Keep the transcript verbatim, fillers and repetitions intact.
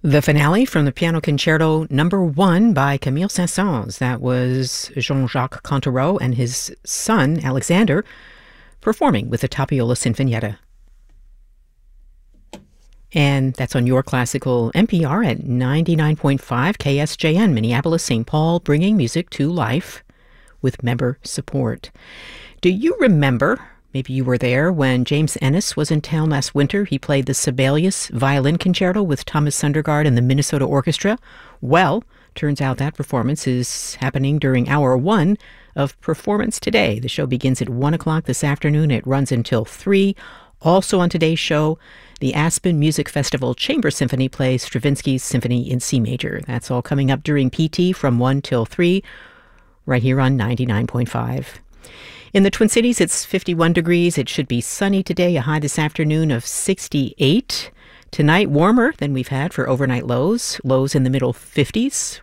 The finale from the Piano Concerto Number One by Camille Saint-Saëns. That was Jean-Jacques Cantereau and his son, Alexander, performing with the Tapiola Sinfonietta. And that's on Your Classical N P R at ninety-nine point five K S J N, Minneapolis, Saint Paul, bringing music to life with member support. Do you remember, maybe you were there, when James Ennis was in town last winter? He played the Sibelius Violin Concerto with Thomas Sundergaard and the Minnesota Orchestra. Well, turns out that performance is happening during hour one of Performance Today. The show begins at one o'clock this afternoon. It runs until three. Also on today's show, the Aspen Music Festival Chamber Symphony plays Stravinsky's Symphony in C Major. That's all coming up during P T from one till three, right here on ninety-nine point five. In the Twin Cities, it's fifty-one degrees. It should be sunny today, a high this afternoon of sixty-eight. Tonight, warmer than we've had for overnight lows. Lows in the middle fifties.